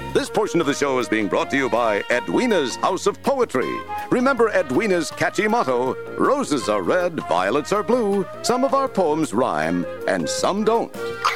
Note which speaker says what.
Speaker 1: This portion of the show is being brought to you by Edwina's House of Poetry. Remember Edwina's catchy motto, roses are red, violets are blue. Some of our poems rhyme, and some don't.